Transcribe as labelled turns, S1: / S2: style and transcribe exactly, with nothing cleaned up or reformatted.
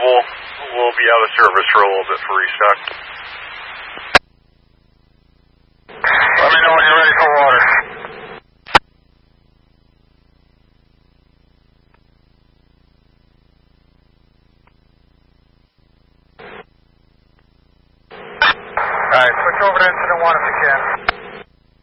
S1: we'll, we'll be out of service for a little bit for restock. Let me know when you're ready for water. Alright, switch over to incident one if you can.